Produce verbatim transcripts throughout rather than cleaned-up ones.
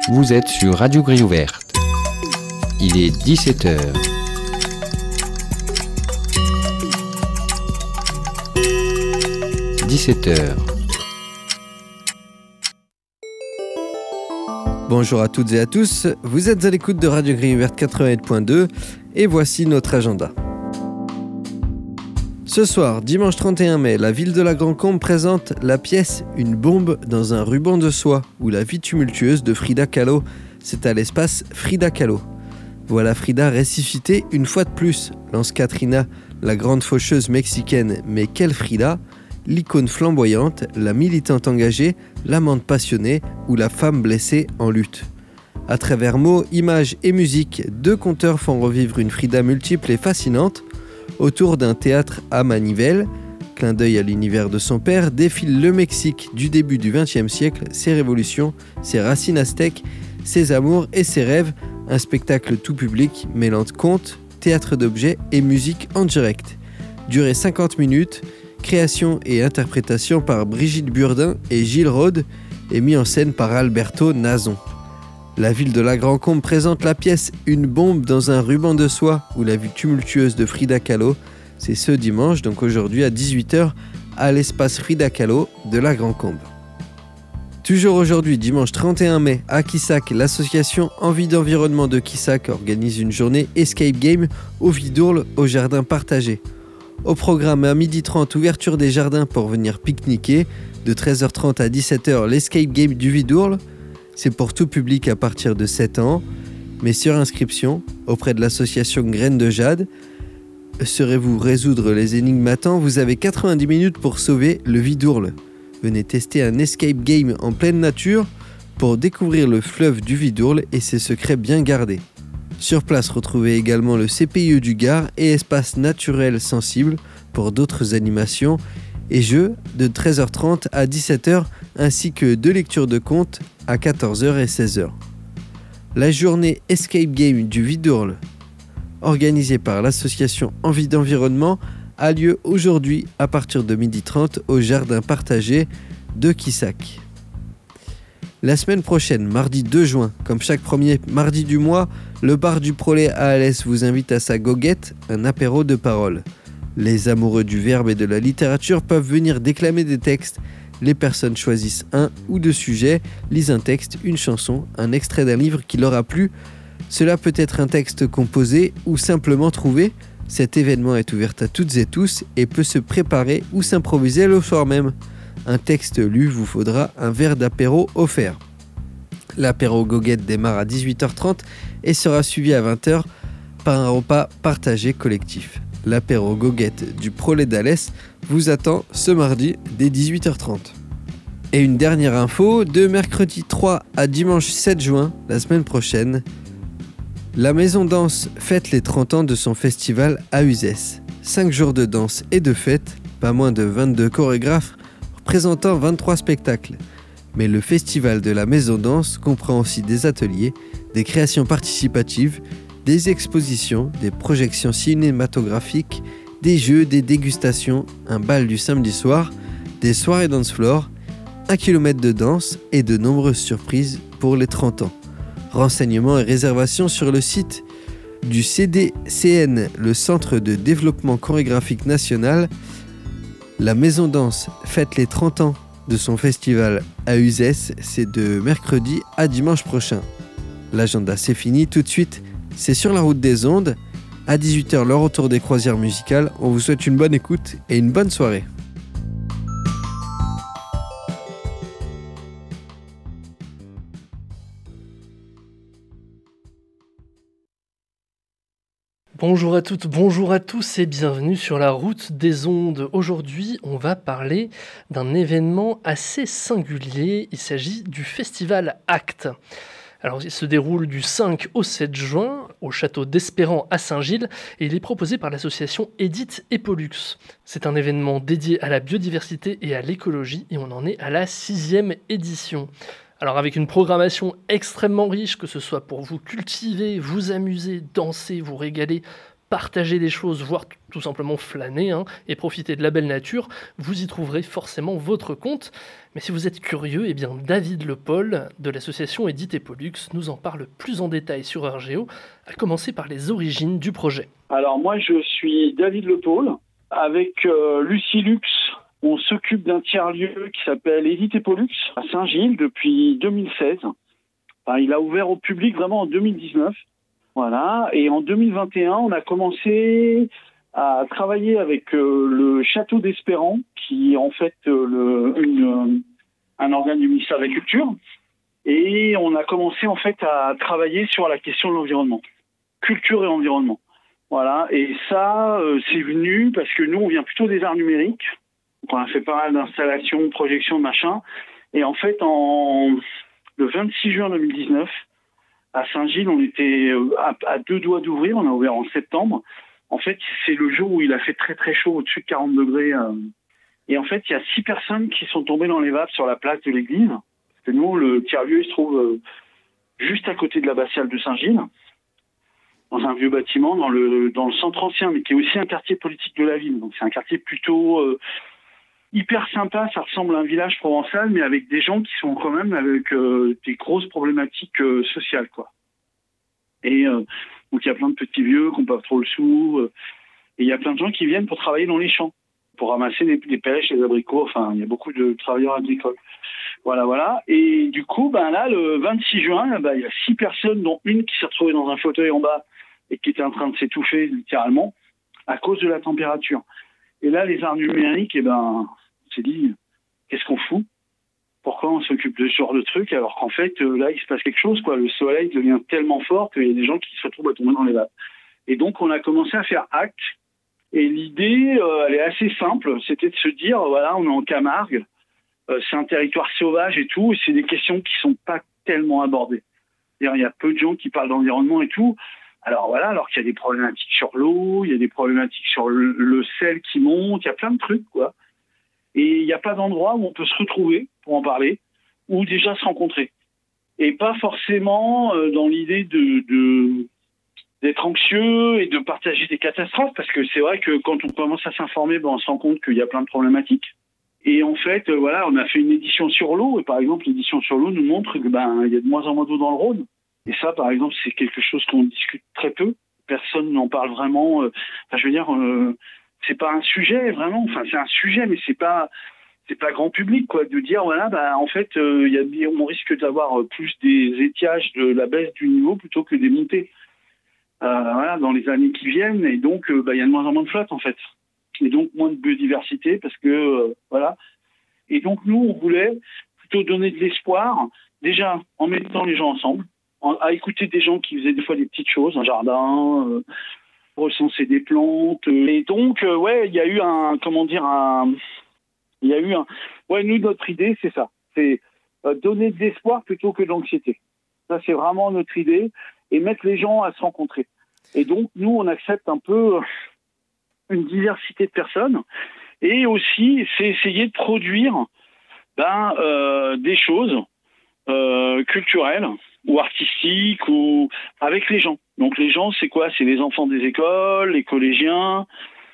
Vous êtes sur Radio Grille Ouverte. Il est dix-sept heures. dix-sept heures. Bonjour à toutes et à tous, vous êtes à l'écoute de Radio Grille Ouverte quatre-vingt-huit point deux et voici notre agenda. Ce soir, dimanche trente et un mai, la ville de la Grand-Combe présente la pièce « Une bombe dans un ruban de soie » ou la vie tumultueuse de Frida Kahlo. C'est à l'espace Frida Kahlo. Voilà Frida ressuscitée une fois de plus, lance Katrina, la grande faucheuse mexicaine. Mais quelle Frida ? L'icône flamboyante, la militante engagée, l'amante passionnée ou la femme blessée en lutte. À travers mots, images et musique, deux conteurs font revivre une Frida multiple et fascinante. Autour d'un théâtre à Manivelle, clin d'œil à l'univers de son père, défile le Mexique du début du vingtième siècle, ses révolutions, ses racines aztèques, ses amours et ses rêves. Un spectacle tout public mêlant contes, théâtre d'objets et musique en direct. Durée cinquante minutes, création et interprétation par Brigitte Burdin et Gilles Rode et mis en scène par Alberto Nazon. La ville de la Grand-Combe présente la pièce « Une bombe dans un ruban de soie » ou la vie tumultueuse de Frida Kahlo. C'est ce dimanche, donc aujourd'hui à dix-huit heures, à l'espace Frida Kahlo de la Grand-Combe. Toujours aujourd'hui, dimanche trente et un mai, à Quissac, l'association Envie d'environnement de Quissac organise une journée Escape Game au Vidourle au jardin partagé. Au programme à midi trente, ouverture des jardins pour venir pique-niquer. De treize heures trente à dix-sept heures, l'Escape Game du Vidourle. C'est pour tout public à partir de sept ans, mais sur inscription auprès de l'association Graines de Jade. Saurez-vous résoudre les énigmes à temps ? Vous avez quatre-vingt-dix minutes pour sauver le Vidourle. Venez tester un escape game en pleine nature pour découvrir le fleuve du Vidourle et ses secrets bien gardés. Sur place, retrouvez également le C P I E du Gard et espace naturel sensible pour d'autres animations et jeux de treize heures trente à dix-sept heures ainsi que deux lectures de contes à quatorze heures et seize heures. La journée Escape Game du Vidourle, organisée par l'association Envie d'environnement, a lieu aujourd'hui à partir de midi trente au jardin partagé de Quissac. La semaine prochaine, mardi deux juin, comme chaque premier mardi du mois, le bar du Prolet à Alès vous invite à sa goguette, un apéro de parole. Les amoureux du verbe et de la littérature peuvent venir déclamer des textes. Les personnes choisissent un ou deux sujets, lisent un texte, une chanson, un extrait d'un livre qui leur a plu. Cela peut être un texte composé ou simplement trouvé. Cet événement est ouvert à toutes et tous et peut se préparer ou s'improviser le soir même. Un texte lu vous faudra un verre d'apéro offert. L'apéro goguette démarre à dix-huit heures trente et sera suivi à vingt heures par un repas partagé collectif. L'apéro goguette du Prolet d'Alès vous attend ce mardi dès dix-huit heures trente. Et une dernière info, de mercredi trois à dimanche sept juin, la semaine prochaine, la Maison Danse fête les trente ans de son festival à Uzès. cinq jours de danse et de fête, pas moins de vingt-deux chorégraphes présentant vingt-trois spectacles. Mais le festival de la Maison Danse comprend aussi des ateliers, des créations participatives, des expositions, des projections cinématographiques, des jeux, des dégustations, un bal du samedi soir, des soirées dance floor, un kilomètre de danse et de nombreuses surprises pour les trente ans. Renseignements et réservations sur le site du C D C N, le Centre de développement chorégraphique national. La Maison Danse fête les trente ans de son festival à Uzès, c'est de mercredi à dimanche prochain. L'agenda c'est fini, tout de suite, c'est sur la route des ondes. À dix-huit heures, le retour des croisières musicales. On vous souhaite une bonne écoute et une bonne soirée. Bonjour à toutes, bonjour à tous et bienvenue sur la route des ondes. Aujourd'hui, on va parler d'un événement assez singulier. Il s'agit du festival ACT. Alors, il se déroule du cinq au sept juin au château d'Espérant à Saint-Gilles et il est proposé par l'association Edith et Pollux. C'est un événement dédié à la biodiversité et à l'écologie et on en est à la sixième édition. Alors avec une programmation extrêmement riche, que ce soit pour vous cultiver, vous amuser, danser, vous régaler, partager des choses, voire t- tout simplement flâner hein, et profiter de la belle nature, vous y trouverez forcément votre compte. Mais si vous êtes curieux, eh bien David Le Paul de l'association Edith et Pollux nous en parle plus en détail sur R G O, à commencer par les origines du projet. Alors moi je suis David Le Paul, avec euh, Lucie Lux, on s'occupe d'un tiers-lieu qui s'appelle Edith et Pollux à Saint-Gilles depuis deux mille seize. Enfin, il a ouvert au public vraiment en deux mille dix-neuf. Voilà. Et en deux mille vingt et un, on a commencé à travailler avec euh, le Château d'Espérance, qui est en fait euh, le, une, euh, un organe du ministère de la Culture. Et on a commencé en fait à travailler sur la question de l'environnement. Culture et environnement. Voilà. Et ça, euh, c'est venu parce que nous, on vient plutôt des arts numériques. Donc, on a fait pas mal d'installations, projections, machin. Et en fait, en le vingt-six juin deux mille dix-neuf, à Saint-Gilles, on était à, à deux doigts d'ouvrir. On a ouvert en septembre. En fait, c'est le jour où il a fait très très chaud, au-dessus de quarante degrés. Euh, et en fait, il y a six personnes qui sont tombées dans les vapes sur la place de l'église. Parce que nous, le tiers-lieu, il se trouve euh, juste à côté de l'abbatiale de Saint-Gilles, dans un vieux bâtiment, dans le dans le centre ancien, mais qui est aussi un quartier politique de la ville. Donc c'est un quartier plutôt euh, hyper sympa. Ça ressemble à un village provençal, mais avec des gens qui sont quand même avec euh, des grosses problématiques euh, sociales, quoi. Et euh, donc il y a plein de petits vieux qui n'ont pas trop le sou. Euh, et il y a plein de gens qui viennent pour travailler dans les champs, pour ramasser des, des pêches, des abricots. Enfin, il y a beaucoup de travailleurs agricoles. Voilà, voilà. Et du coup, ben là, le vingt-six juin, ben, il y a six personnes, dont une qui s'est retrouvée dans un fauteuil en bas et qui était en train de s'étouffer littéralement à cause de la température. Et là, les arts numériques, eh ben, on s'est dit, qu'est-ce qu'on fout ? Pourquoi on s'occupe de ce genre de truc alors qu'en fait, là, il se passe quelque chose, quoi. Le soleil devient tellement fort qu'il y a des gens qui se retrouvent à tomber dans les vapes. Et donc, on a commencé à faire acte. Et l'idée, euh, elle est assez simple. C'était de se dire, voilà, on est en Camargue, euh, c'est un territoire sauvage et tout, et c'est des questions qui sont pas tellement abordées. C'est-à-dire, il y a peu de gens qui parlent d'environnement et tout. Alors voilà, alors qu'il y a des problématiques sur l'eau, il y a des problématiques sur le, le sel qui monte, il y a plein de trucs, quoi. Et il n'y a pas d'endroit où on peut se retrouver pour en parler, ou déjà se rencontrer. Et pas forcément euh, dans l'idée de, de d'être anxieux et de partager des catastrophes, parce que c'est vrai que quand on commence à s'informer, ben on se rend compte qu'il y a plein de problématiques. Et en fait, euh, voilà, on a fait une édition sur l'eau, et par exemple, l'édition sur l'eau nous montre que ben il y a de moins en moins d'eau dans le Rhône. Et ça, par exemple, c'est quelque chose qu'on discute très peu. Personne n'en parle vraiment. Euh, enfin, je veux dire, euh, c'est pas un sujet vraiment. Enfin, c'est un sujet, mais c'est pas, c'est pas grand public, quoi. De dire, voilà, bah, en fait, euh, y a, on risque d'avoir plus des étiages de la baisse du niveau plutôt que des montées. Euh, voilà, dans les années qui viennent. Et donc, euh, bah, y a de moins en moins de flotte, en fait. Et donc, moins de biodiversité, parce que, euh, voilà. Et donc, nous, on voulait plutôt donner de l'espoir, déjà, en mettant les gens ensemble, à écouter des gens qui faisaient des fois des petites choses, un jardin, euh, recenser des plantes. Euh, et donc, euh, ouais, il y a eu un, comment dire, un, il y a eu un, ouais, nous, notre idée, c'est ça. C'est euh, donner de l'espoir plutôt que de l'anxiété. Ça, c'est vraiment notre idée. Et mettre les gens à se rencontrer. Et donc, nous, on accepte un peu une diversité de personnes. Et aussi, c'est essayer de produire ben, euh, des choses euh, culturelles ou artistiques ou avec les gens. Donc les gens, c'est quoi ? C'est les enfants des écoles, les collégiens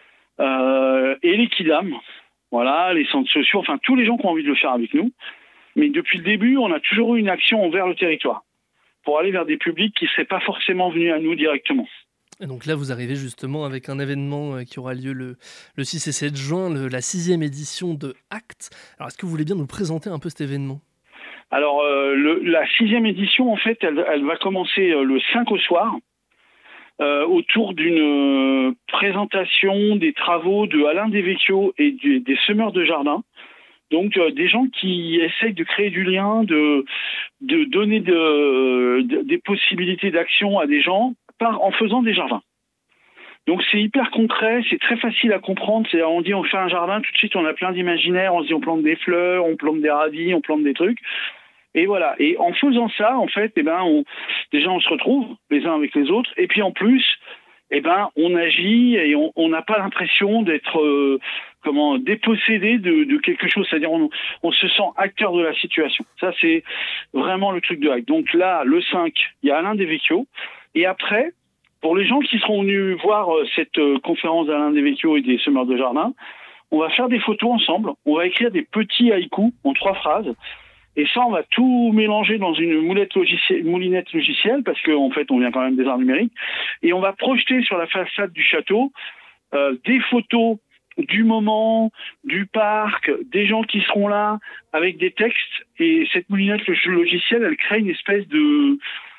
euh, et les kidam. Voilà, les centres sociaux, enfin tous les gens qui ont envie de le faire avec nous. Mais depuis le début, on a toujours eu une action envers le territoire pour aller vers des publics qui ne seraient pas forcément venus à nous directement. Et donc là, vous arrivez justement avec un événement qui aura lieu le, le six et sept juin, le, la sixième édition de Acte. Alors, est-ce que vous voulez bien nous présenter un peu cet événement ? Alors, euh, le, la sixième édition, en fait, elle, elle va commencer euh, le cinq au soir, euh, autour d'une euh, présentation des travaux de Alain Desvecchio et du, des semeurs de jardin. Donc, euh, des gens qui essayent de créer du lien, de, de donner de, de, des possibilités d'action à des gens par, en faisant des jardins. Donc, c'est hyper concret, c'est très facile à comprendre. C'est, on dit on fait un jardin, tout de suite on a plein d'imaginaires, on se dit on plante des fleurs, on plante des radis, on plante des trucs. Et voilà. Et en faisant ça, en fait, eh ben, on, déjà on se retrouve les uns avec les autres. Et puis en plus, eh ben, on agit et on n'a pas l'impression d'être euh, comment dépossédé de, de quelque chose. C'est-à-dire on, on se sent acteur de la situation. Ça, c'est vraiment le truc de Acte. Donc là, le cinq, il y a Alain Desvecchio. Et après, pour les gens qui seront venus voir euh, cette euh, conférence d'Alain Devecchio et des semeurs de jardin, on va faire des photos ensemble. On va écrire des petits haïkus en trois phrases. Et ça, on va tout mélanger dans une moulette logicielle, moulinette logicielle, parce qu'en fait, on vient quand même des arts numériques. Et on va projeter sur la façade du château euh, des photos du moment, du parc, des gens qui seront là, avec des textes. Et cette moulinette logicielle, elle crée une espèce de...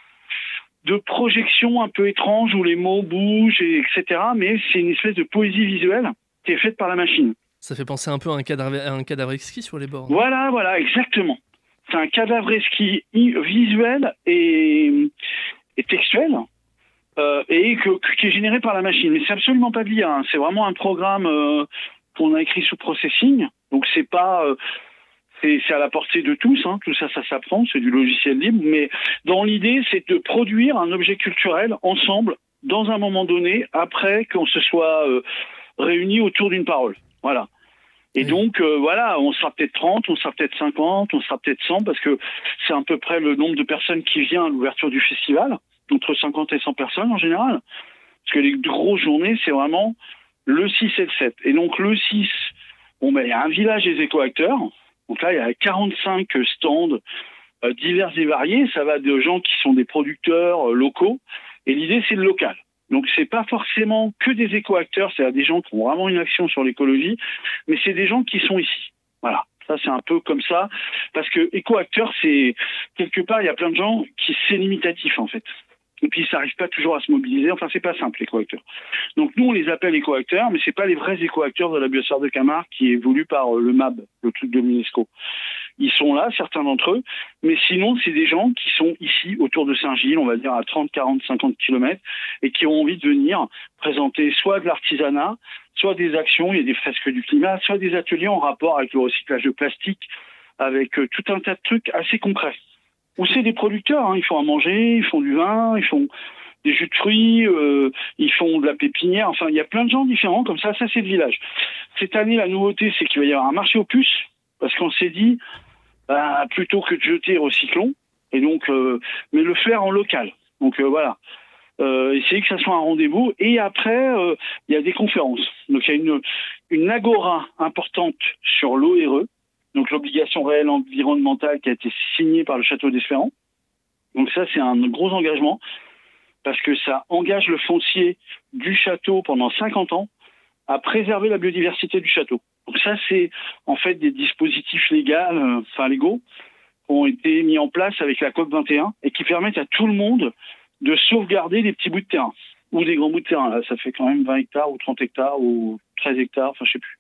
de projection un peu étrange où les mots bougent, et etc. Mais c'est une espèce de poésie visuelle qui est faite par la machine. Ça fait penser un peu à un cadavre, à un cadavre exquis sur les bords. Voilà, voilà, exactement. C'est un cadavre exquis visuel et, et textuel euh, et que, qui est généré par la machine. Mais c'est absolument pas de l'I A. Hein. C'est vraiment un programme euh, qu'on a écrit sous processing. Donc c'est pas... Euh, C'est, c'est à la portée de tous, hein. Tout ça, ça s'apprend, c'est du logiciel libre, mais dans l'idée, c'est de produire un objet culturel ensemble, dans un moment donné, après qu'on se soit euh, réunis autour d'une parole. Voilà. Et oui. donc, euh, voilà, on sera peut-être trente, on sera peut-être cinquante, on sera peut-être cent, parce que c'est à peu près le nombre de personnes qui vient à l'ouverture du festival, entre cinquante et cent personnes en général. Parce que les grosses journées, c'est vraiment le six et le sept. Et donc, le six, bon, ben, il y a un village des éco-acteurs. Donc là, il y a quarante-cinq stands euh, divers et variés. Ça va de gens qui sont des producteurs euh, locaux. Et l'idée, c'est le local. Donc, c'est pas forcément que des éco-acteurs, c'est-à-dire des gens qui ont vraiment une action sur l'écologie, mais c'est des gens qui sont ici. Voilà. Ça, c'est un peu comme ça. Parce que éco-acteur, c'est, quelque part, il y a plein de gens qui, c'est limitatif, en fait. Et puis, ça n'arrive pas toujours à se mobiliser. Enfin, c'est pas simple, éco-acteurs. Donc, nous, on les appelle éco-acteurs, mais c'est pas les vrais éco-acteurs de la biosphère de Camargue qui est voulu par euh, le M A B, le truc de l'UNESCO. Ils sont là, certains d'entre eux, mais sinon, c'est des gens qui sont ici, autour de Saint-Gilles, on va dire à trente, quarante, cinquante kilomètres, et qui ont envie de venir présenter soit de l'artisanat, soit des actions, il y a des fresques du climat, soit des ateliers en rapport avec le recyclage de plastique, avec euh, tout un tas de trucs assez concrets. Ou c'est des producteurs, hein, ils font à manger, ils font du vin, ils font des jus de fruits, euh, ils font de la pépinière, enfin, il y a plein de gens différents, comme ça, ça c'est le village. Cette année, la nouveauté, c'est qu'il va y avoir un marché aux puces, parce qu'on s'est dit, bah, plutôt que de jeter, recyclons, et donc, euh, mais le faire en local. Donc euh, voilà, euh, essayer que ça soit un rendez-vous. Et après, euh, il y a des conférences. Donc il y a une, une agora importante sur l'O R E, donc l'obligation réelle environnementale qui a été signée par le Château d'Espérance. Donc ça, c'est un gros engagement, parce que ça engage le foncier du château pendant cinquante ans à préserver la biodiversité du château. Donc ça, c'est en fait des dispositifs légaux, euh, enfin légaux, qui ont été mis en place avec la COP vingt et un et qui permettent à tout le monde de sauvegarder des petits bouts de terrain ou des grands bouts de terrain. Là, ça fait quand même vingt hectares ou trente hectares ou treize hectares, enfin je sais plus.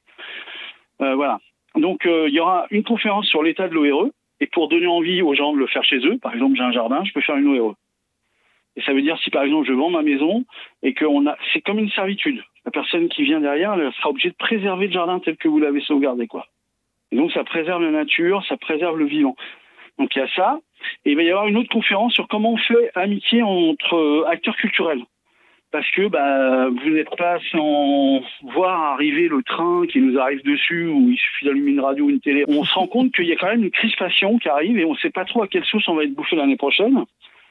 Euh, voilà. Donc euh, il y aura une conférence sur l'état de l'O R E et pour donner envie aux gens de le faire chez eux, par exemple j'ai un jardin, je peux faire une O R E. Et ça veut dire si par exemple je vends ma maison et que on a, c'est comme une servitude. La personne qui vient derrière, elle sera obligée de préserver le jardin tel que vous l'avez sauvegardé, quoi. Et donc ça préserve la nature, ça préserve le vivant. Donc il y a ça. Et il va y avoir une autre conférence sur comment on fait amitié entre acteurs culturels. Parce que bah, vous n'êtes pas sans voir arriver le train qui nous arrive dessus, où il suffit d'allumer une radio ou une télé. On se rend compte qu'il y a quand même une crispation qui arrive et on ne sait pas trop à quelle sauce on va être bouffé l'année prochaine.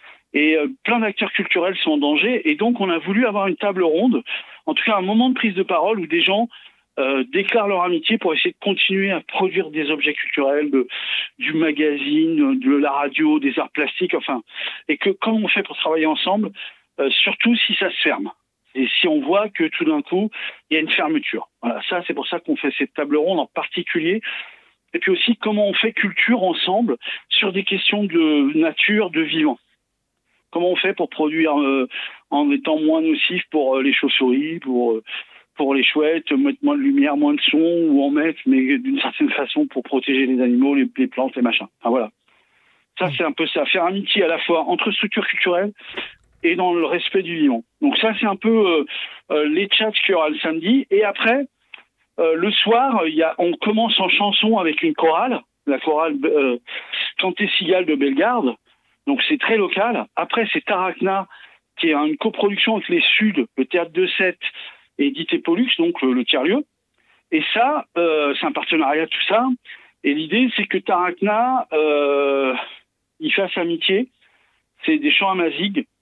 Et euh, plein d'acteurs culturels sont en danger. Et donc, on a voulu avoir une table ronde, en tout cas un moment de prise de parole où des gens euh, déclarent leur amitié pour essayer de continuer à produire des objets culturels, de, du magazine, de la radio, des arts plastiques, enfin. Et que comment on fait pour travailler ensemble, euh, surtout si ça se ferme. Et si on voit que tout d'un coup, il y a une fermeture. Voilà, ça, c'est pour ça qu'on fait cette table ronde en particulier. Et puis aussi, comment on fait culture ensemble sur des questions de nature, de vivant. Comment on fait pour produire euh, en étant moins nocif pour euh, les chauves-souris, pour, euh, pour les chouettes, mettre moins de lumière, moins de son, ou en mettre, mais d'une certaine façon pour protéger les animaux, les, les plantes, les machins. Enfin, voilà. Ça, c'est un peu ça. Faire amitié à la fois entre structures culturelles et dans le respect du vivant. Donc ça, c'est un peu euh, euh, les chats qu'il y aura le samedi. Et après, euh, le soir, y a, on commence en chanson avec une chorale, la chorale euh, Canté-Cigale de Bellegarde. Donc c'est très local. Après, c'est Tarakna, qui est une coproduction avec les Suds, le Théâtre de Sète et Édité Pollux, donc le, le tiers-lieu. Et ça, euh, c'est un partenariat, tout ça. Et l'idée, c'est que Tarakna, euh, il fasse amitié. C'est des chants amazighes.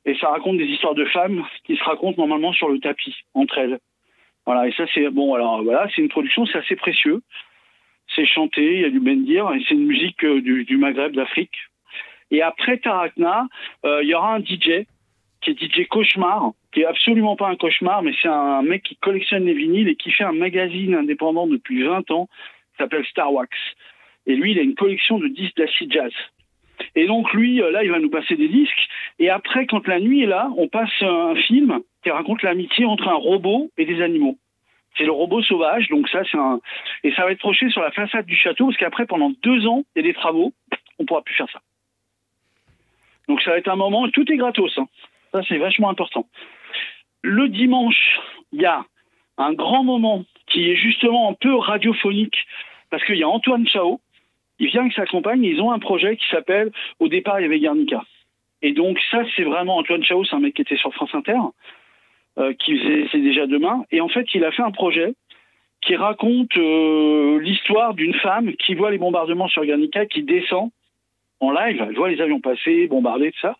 Et ça raconte des histoires de femmes qui se racontent normalement sur le tapis, entre elles. Voilà, et ça, c'est bon, alors voilà, c'est une production, c'est assez précieux. C'est chanté, il y a du bendir, et c'est une musique euh, du, du Maghreb, d'Afrique. Et après Tarakna, euh, il y aura un D J, qui est D J Cauchemar, qui est absolument pas un cauchemar, mais c'est un mec qui collectionne les vinyles et qui fait un magazine indépendant depuis vingt ans, qui s'appelle Star Wax. Et lui, il a une collection de disques d'acid jazz. Et donc lui, là, il va nous passer des disques. Et après, quand la nuit est là, on passe un film qui raconte l'amitié entre un robot et des animaux. C'est le robot sauvage, donc ça, c'est un... Et ça va être projeté sur la façade du château, parce qu'après, pendant deux ans, il y a des travaux, on pourra plus faire ça. Donc ça va être un moment, tout est gratos, hein. Ça, c'est vachement important. Le dimanche, il y a un grand moment qui est justement un peu radiophonique, parce qu'il y a Antoine Chao, il vient avec sa compagne, ils ont un projet qui s'appelle « Au départ, il y avait Guernica ». Et donc ça, c'est vraiment Antoine Chao, c'est un mec qui était sur France Inter, euh, qui faisait « C'est déjà demain ». Et en fait, il a fait un projet qui raconte euh, l'histoire d'une femme qui voit les bombardements sur Guernica, qui descend en live, elle voit les avions passer, bombarder, tout ça.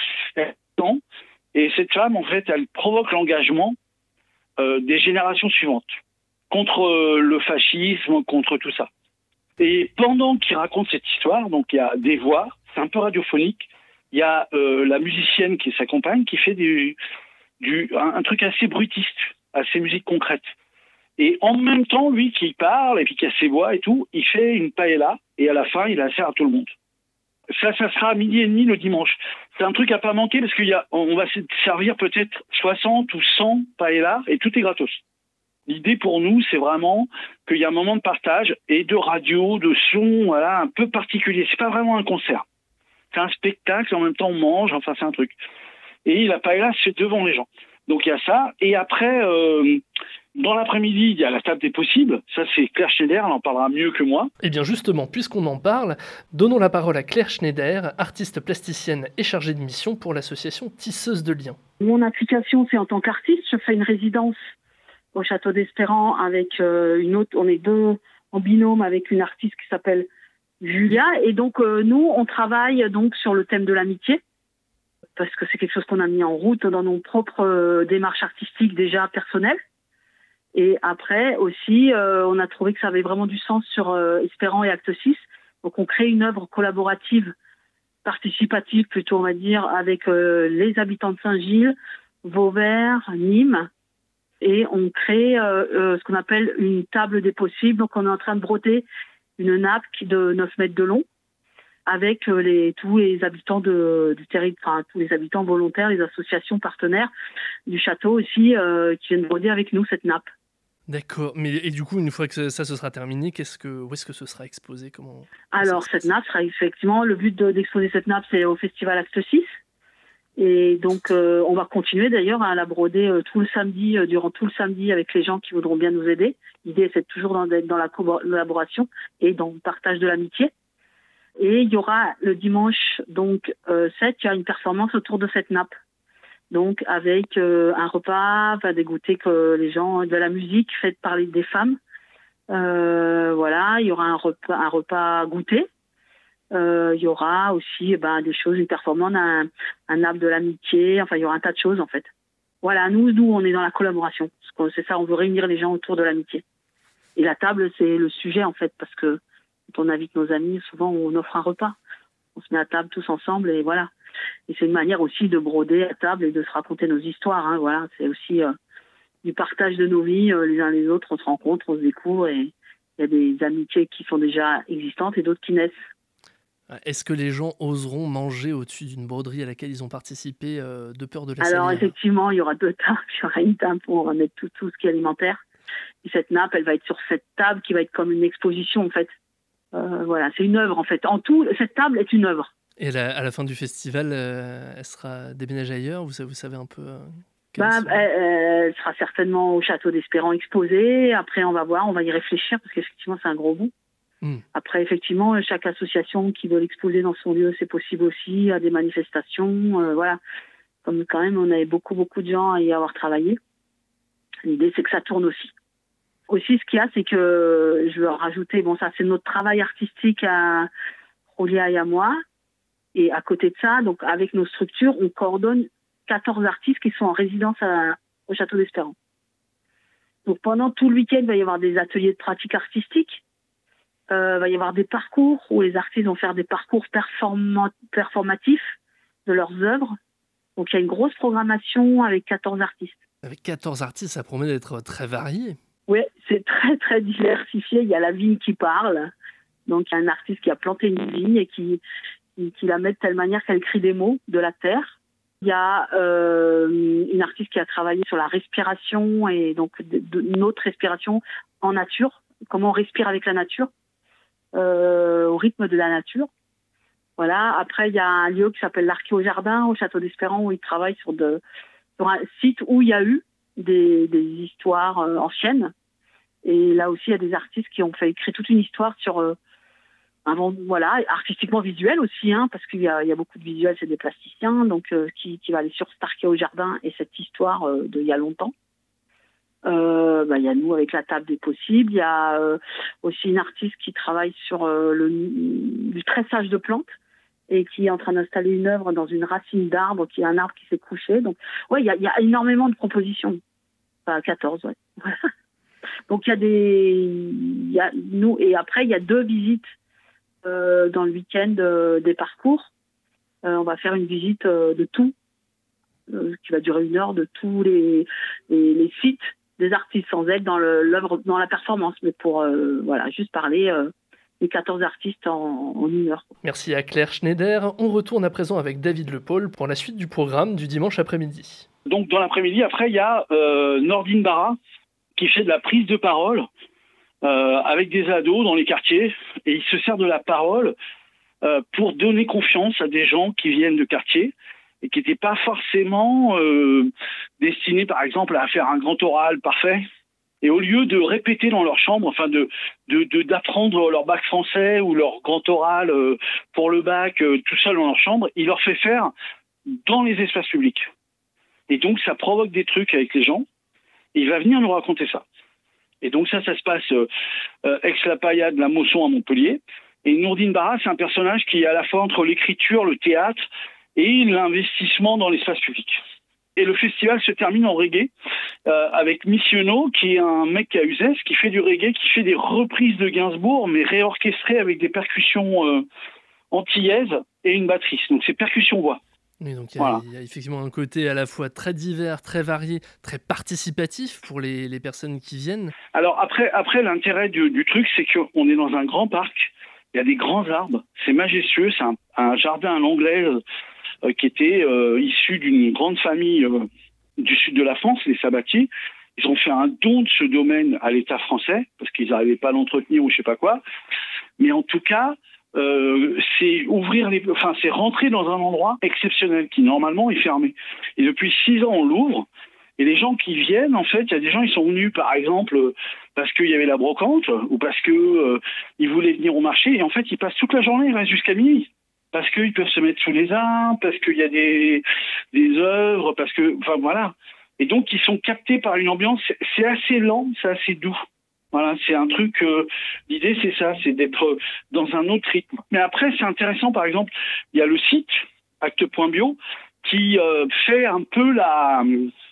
Et cette femme, en fait, elle provoque l'engagement euh, des générations suivantes contre euh, le fascisme, contre tout ça. Et pendant qu'il raconte cette histoire, donc il y a des voix, c'est un peu radiophonique, il y a euh, la musicienne qui est sa compagne qui fait du, du, un, un truc assez brutiste, assez musique concrète. Et en même temps, lui qui parle et puis qui a ses voix et tout, il fait une paella et à la fin, il la sert à tout le monde. Ça, ça sera à midi et demi le dimanche. C'est un truc à pas manquer parce qu'il y a, on va se servir peut-être soixante ou cent paellas et tout est gratos. L'idée pour nous, c'est vraiment qu'il y a un moment de partage et de radio, de son, voilà, un peu particulier. C'est pas vraiment un concert. C'est un spectacle, en même temps on mange, enfin c'est un truc. Et la paella, c'est devant les gens. Donc il y a ça. Et après, euh, dans l'après-midi, il y a la table des possibles. Ça, c'est Claire Schneider, elle en parlera mieux que moi. Et bien justement, puisqu'on en parle, donnons la parole à Claire Schneider, artiste plasticienne et chargée de mission pour l'association Tisseuse de Liens. Mon application, c'est en tant qu'artiste. Je fais une résidence au Château d'Espérance avec euh, une autre, on est deux en binôme avec une artiste qui s'appelle Julia. Et donc, euh, nous, on travaille donc sur le thème de l'amitié, parce que c'est quelque chose qu'on a mis en route dans nos propres euh, démarches artistiques déjà personnelles. Et après aussi, euh, on a trouvé que ça avait vraiment du sens sur euh, Espérance et Acte six. Donc, on crée une œuvre collaborative, participative plutôt, on va dire, avec euh, les habitants de Saint-Gilles, Vauvert, Nîmes. Et on crée euh, euh, ce qu'on appelle une table des possibles. Donc, on est en train de broder une nappe qui de neuf mètres de long avec euh, les, tous les habitants de, du territoire, enfin, tous les habitants volontaires, les associations partenaires du château aussi, euh, qui viennent broder avec nous cette nappe. D'accord. Mais et du coup, une fois que ça, ça se sera terminé, qu'est-ce que, où est-ce que ce sera exposé? Comment Alors, cette nappe sera effectivement, le but de, d'exposer cette nappe, c'est au Festival Acte six. Et donc, euh, on va continuer d'ailleurs à la broder euh, tout le samedi, euh, durant tout le samedi avec les gens qui voudront bien nous aider. L'idée, c'est toujours dans, d'être dans la collaboration et dans le partage de l'amitié. Et il y aura le dimanche donc euh, sept, il y a une performance autour de cette nappe. Donc, avec euh, un repas, va dégoûter que les gens, de la musique faite par les, des femmes. Euh, voilà, il y aura un repas, un repas goûter. Euh, il y aura aussi ben, des choses, une performance, un, un arbre de l'amitié, enfin il y aura un tas de choses en fait. Voilà, nous, nous on est dans la collaboration, c'est ça, on veut réunir les gens autour de l'amitié. Et la table, c'est le sujet en fait, parce que quand on invite nos amis, souvent on offre un repas. On se met à table tous ensemble et voilà. Et c'est une manière aussi de broder à table et de se raconter nos histoires. Hein, voilà, c'est aussi euh, du partage de nos vies, euh, les uns les autres, on se rencontre, on se découvre et il y a des amitiés qui sont déjà existantes et d'autres qui naissent. Est-ce que les gens oseront manger au-dessus d'une broderie à laquelle ils ont participé euh, de peur de la Alors salir? effectivement, il y aura deux tables. Il y aura une table où on va mettre tout, tout ce qui est alimentaire. Et cette nappe, elle va être sur cette table qui va être comme une exposition en fait. Euh, voilà, c'est une œuvre en fait. En tout, cette table est une œuvre. Et la, à la fin du festival, euh, elle sera déménagée ailleurs? Vous, vous savez un peu euh, bah, elle, elle sera certainement au Château d'Espérance exposée. Après, on va voir, on va y réfléchir parce qu'effectivement, c'est un gros bout. Mmh. Après, effectivement, chaque association qui veut l'exposer dans son lieu, c'est possible aussi, à des manifestations. Euh, voilà. Comme quand même, on avait beaucoup, beaucoup de gens à y avoir travaillé. L'idée, c'est que ça tourne aussi. Aussi, ce qu'il y a, c'est que je veux rajouter, bon, ça, c'est notre travail artistique à Rolia et à moi. Et à côté de ça, donc avec nos structures, on coordonne quatorze artistes qui sont en résidence à, au Château d'Espérance. Donc pendant tout le week-end, il va y avoir des ateliers de pratique artistique. Euh, il va y avoir des parcours où les artistes vont faire des parcours performa- performatifs de leurs œuvres. Donc il y a une grosse programmation avec quatorze artistes. Avec quatorze artistes, ça promet d'être très varié. Oui, c'est très très diversifié. Il y a la vigne qui parle. Donc il y a un artiste qui a planté une vigne et qui, qui, qui la met de telle manière qu'elle crie des mots de la terre. Il y a euh, une artiste qui a travaillé sur la respiration et donc de, de notre respiration en nature, comment on respire avec la nature, euh, au rythme de la nature. Voilà. Après, il y a un lieu qui s'appelle l'Archéo-Jardin au Château d'Espérance où il travaille sur, de, sur un site où il y a eu des, des histoires euh, anciennes. Et là aussi, il y a des artistes qui ont fait écrire toute une histoire sur euh, un bon, voilà, artistiquement visuel aussi, hein, parce qu'il y a, il y a beaucoup de visuels, c'est des plasticiens, donc euh, qui, qui va aller sur cet Archéo-Jardin et cette histoire euh, d'il y a longtemps. Euh, bah, il y a nous avec la table des possibles. Il y a euh, aussi une artiste qui travaille sur euh, le du tressage de plantes et qui est en train d'installer une œuvre dans une racine d'arbre, qui est un arbre qui s'est couché. Donc, ouais, il y a, il y a énormément de compositions. Enfin, quatorze, ouais. Donc, il y a des, il y a nous et après il y a deux visites euh, dans le week-end euh, des parcours. Euh, on va faire une visite euh, de tout, euh, qui va durer une heure, de tous les les, les sites des artistes, sans être dans le, l'œuvre, dans la performance, mais pour euh, voilà, juste parler euh, des quatorze artistes en, en une heure. Merci à Claire Schneider. On retourne à présent avec David Le Paul pour la suite du programme du dimanche après-midi. Donc dans l'après-midi, après, il y a euh, Nordine Barra qui fait de la prise de parole euh, avec des ados dans les quartiers, et il se sert de la parole euh, pour donner confiance à des gens qui viennent de quartier et qui n'étaient pas forcément euh, destinés, par exemple, à faire un grand oral parfait. Et au lieu de répéter dans leur chambre, enfin de, de, de d'apprendre leur bac français ou leur grand oral euh, pour le bac euh, tout seul dans leur chambre, il leur fait faire dans les espaces publics. Et donc ça provoque des trucs avec les gens. Et il va venir nous raconter ça. Et donc ça, ça se passe euh, euh, ex-la-Paillade, la Mosson à Montpellier. Et Nourdine Barra, c'est un personnage qui est à la fois entre l'écriture, le théâtre et l'investissement dans l'espace public. Et le festival se termine en reggae euh, avec Missiono, qui est un mec à Uzès, qui fait du reggae, qui fait des reprises de Gainsbourg, mais réorchestrées avec des percussions euh, antillaises et une batterie. Donc c'est percussion-voix. Oui, donc il y, a, Voilà. il y a effectivement un côté à la fois très divers, très varié, très participatif pour les, les personnes qui viennent. Alors après, après l'intérêt du, du truc, c'est qu'on est dans un grand parc, il y a des grands arbres, c'est majestueux, c'est un, un jardin à l'anglaise euh, qui était euh, issu d'une grande famille euh, du sud de la France, les Sabatiers. Ils ont fait un don de ce domaine à l'État français, parce qu'ils n'arrivaient pas à l'entretenir ou je sais pas quoi. Mais en tout cas, euh, c'est ouvrir les, enfin, c'est rentrer dans un endroit exceptionnel qui normalement est fermé. Et depuis six ans, on l'ouvre. Et les gens qui viennent, en fait, il y a des gens, ils sont venus, par exemple, parce qu'il y avait la brocante, ou parce que euh, ils voulaient venir au marché. Et en fait, ils passent toute la journée, ils restent jusqu'à minuit. Parce qu'ils peuvent se mettre sous les arbres, parce qu'il y a des, des œuvres, parce que, enfin, voilà. Et donc, ils sont captés par une ambiance, c'est, c'est assez lent, c'est assez doux. Voilà, c'est un truc, euh, l'idée, c'est ça, c'est d'être dans un autre rythme. Mais après, c'est intéressant, par exemple, il y a le site, acte point bio, qui euh, fait un peu la...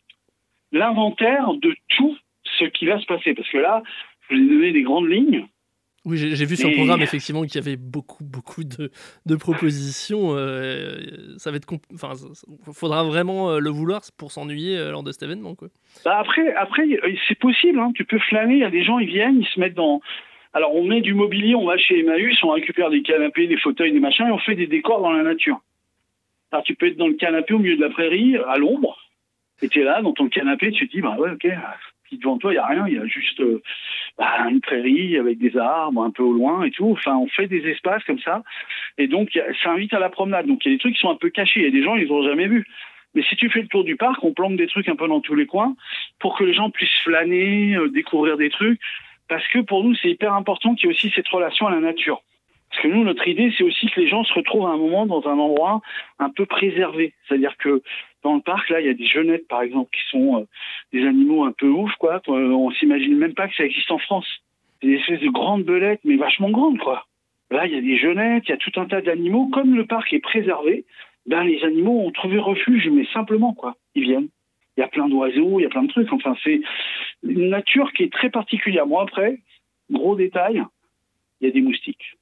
l'inventaire de tout ce qui va se passer. Parce que là, je vous ai donné des grandes lignes. Oui, j'ai, j'ai vu sur le programme, effectivement, qu'il y avait beaucoup, beaucoup de, de propositions. Euh, ça va être compl- enfin, il faudra vraiment le vouloir pour s'ennuyer lors de cet événement, quoi. Bah après, après, c'est possible. Hein. Tu peux flâner. Il y a des gens, ils viennent, ils se mettent dans... Alors, on met du mobilier, on va chez Emmaüs, on récupère des canapés, des fauteuils, des machins, et on fait des décors dans la nature. Alors, tu peux être dans le canapé au milieu de la prairie, à l'ombre, et tu es là, dans ton canapé, tu te dis, bah ouais, ok... Puis devant toi, il n'y a rien, il y a juste euh, bah, une prairie avec des arbres un peu au loin et tout. Enfin, on fait des espaces comme ça. Et donc, ça invite à la promenade. Donc, il y a des trucs qui sont un peu cachés. Il y a des gens, ils n'ont jamais vu. Mais si tu fais le tour du parc, on plante des trucs un peu dans tous les coins pour que les gens puissent flâner, euh, découvrir des trucs. Parce que pour nous, c'est hyper important qu'il y ait aussi cette relation à la nature. Parce que nous, notre idée, c'est aussi que les gens se retrouvent à un moment dans un endroit un peu préservé. C'est-à-dire que dans le parc, là, il y a des genettes, par exemple, qui sont euh, des animaux un peu ouf, quoi. On s'imagine même pas que ça existe en France. C'est des espèces de grandes belettes, mais vachement grandes, quoi. Là, il y a des genettes, il y a tout un tas d'animaux. Comme le parc est préservé, ben, les animaux ont trouvé refuge, mais simplement, quoi. Ils viennent. Il y a plein d'oiseaux, il y a plein de trucs. Enfin, c'est une nature qui est très particulière. Moi, après, gros détail, il y a des moustiques.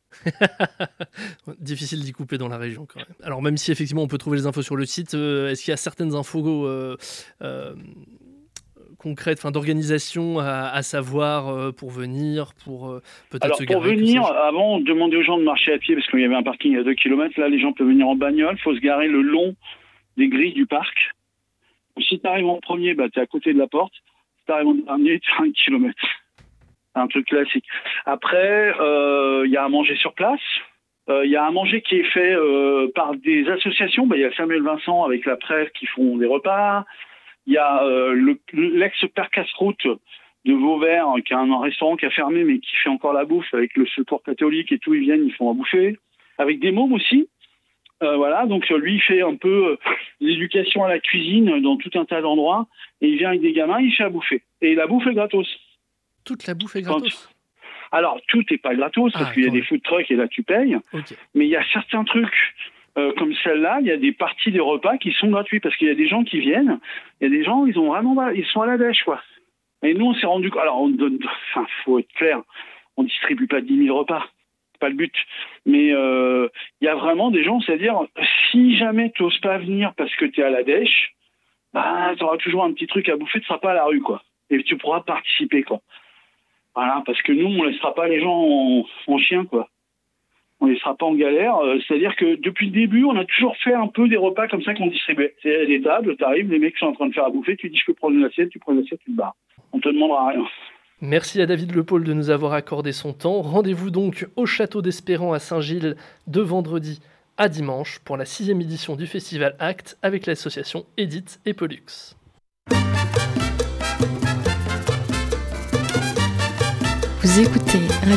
Difficile d'y couper dans la région quand même. Alors même si effectivement on peut trouver les infos sur le site, euh, est-ce qu'il y a certaines infos euh, euh, concrètes, enfin d'organisation à, à savoir euh, pour venir, pour euh, peut-être Alors, se pour garer, venir, avant on demandait aux gens de marcher à pied parce qu'il y avait un parking à deux kilomètres. Là, les gens peuvent venir en bagnole. Il faut se garer le long des grilles du parc. Si tu arrives en premier, bah, tu es à côté de la porte. Si tu arrives en dernier, tu as un kilomètre. Un truc classique. Après, il euh, y a à manger sur place. Il euh, y a à manger qui est fait euh, par des associations. Il bah, y a Samuel Vincent avec la presse qui font des repas. Il y a euh, le, l'ex-père Casse-Route de Vauvert qui a un restaurant qui a fermé mais qui fait encore la bouffe avec le secours catholique et tout. Ils viennent, ils font à bouffer. Avec des mômes aussi. Euh, voilà, donc lui il fait un peu euh, l'éducation à la cuisine dans tout un tas d'endroits. Et il vient avec des gamins, il fait à bouffer. Et la bouffe est gratos. Toute la bouffe est gratos. Quand... Alors, tout n'est pas gratos, parce ah, qu'il y a des food trucks et là, tu payes. Okay. Mais il y a certains trucs, euh, comme celle-là, il y a des parties des repas qui sont gratuits, parce qu'il y a des gens qui viennent, il y a des gens, ils ont vraiment, ils sont à la dèche, quoi. Et nous, on s'est rendu compte, alors, on donne, enfin, faut être clair, on distribue pas dix mille repas, c'est pas le but. Mais euh, il y a vraiment des gens, c'est-à-dire, si jamais tu n'oses pas venir parce que tu es à la dèche, bah, tu auras toujours un petit truc à bouffer, tu seras pas à la rue, quoi. Et tu pourras participer, quoi. Voilà, parce que nous, on ne laissera pas les gens en, en chien, quoi. On ne laissera pas en galère. Euh, c'est-à-dire que depuis le début, on a toujours fait un peu des repas comme ça qu'on distribuait. C'est des tables, tu arrives, les mecs sont en train de faire à bouffer, tu dis je peux prendre une assiette, tu prends une assiette, tu te barres. On te demandera rien. Merci à David Lepole de nous avoir accordé son temps. Rendez-vous donc au Château d'Espérant à Saint-Gilles de vendredi à dimanche pour la sixième édition du Festival Act avec l'association Edith et Pollux. Vous écoutez Radio